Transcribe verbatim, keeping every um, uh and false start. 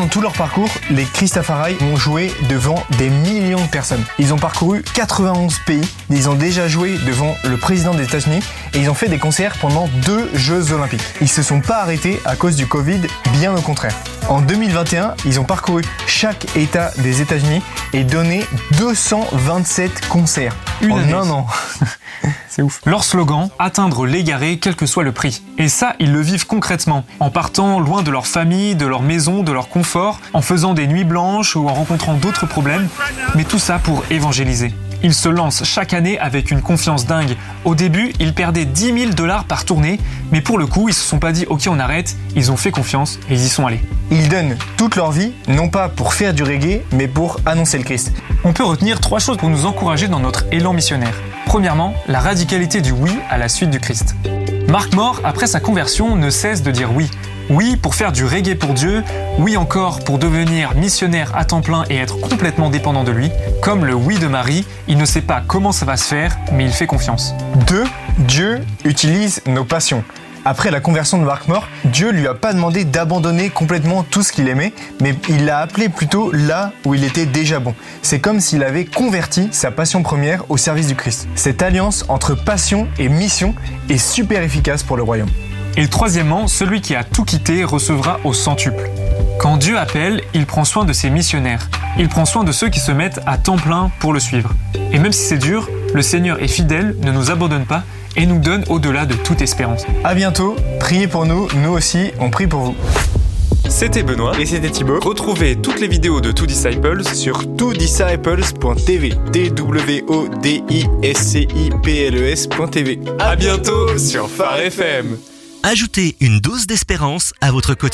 Pendant tout leur parcours, les Christafari ont joué devant des millions de personnes. Ils ont parcouru quatre-vingt-onze pays, ils ont déjà joué devant le président des États-Unis et ils ont fait des concerts pendant deux Jeux Olympiques. Ils se sont pas arrêtés à cause du Covid, bien au contraire. En deux mille vingt et un, ils ont parcouru chaque État des États-Unis et donné deux cent vingt-sept concerts Une en année. un an. C'est ouf. Leur slogan, atteindre l'égaré quel que soit le prix. Et ça, ils le vivent concrètement, en partant loin de leur famille, de leur maison, de leur confort, en faisant des nuits blanches ou en rencontrant d'autres problèmes, mais tout ça pour évangéliser. Ils se lancent chaque année avec une confiance dingue. Au début, ils perdaient dix mille dollars par tournée, mais pour le coup, ils se sont pas dit « ok, on arrête », ils ont fait confiance et ils y sont allés. Ils donnent toute leur vie, non pas pour faire du reggae, mais pour annoncer le Christ. On peut retenir trois choses pour nous encourager dans notre élan missionnaire. Premièrement, la radicalité du oui à la suite du Christ. Mark Moore, après sa conversion, ne cesse de dire oui. Oui pour faire du reggae pour Dieu, oui encore pour devenir missionnaire à temps plein et être complètement dépendant de lui. Comme le oui de Marie, il ne sait pas comment ça va se faire, mais il fait confiance. deux. Dieu utilise nos passions. Après la conversion de Mark Moore, Dieu lui a pas demandé d'abandonner complètement tout ce qu'il aimait, mais il l'a appelé plutôt là où il était déjà bon. C'est comme s'il avait converti sa passion première au service du Christ. Cette alliance entre passion et mission est super efficace pour le royaume. Et troisièmement, celui qui a tout quitté recevra au centuple. Quand Dieu appelle, il prend soin de ses missionnaires. Il prend soin de ceux qui se mettent à temps plein pour le suivre. Et même si c'est dur, le Seigneur est fidèle, ne nous abandonne pas et nous donne au-delà de toute espérance. À bientôt, priez pour nous, nous aussi, on prie pour vous. C'était Benoît Et c'était Thibaut Retrouvez toutes les vidéos de Two Disciples sur two disciples point t v, t w o d i s c i p l e s point t v. À bientôt sur Phare F M. Ajoutez une dose d'espérance à votre quotidien.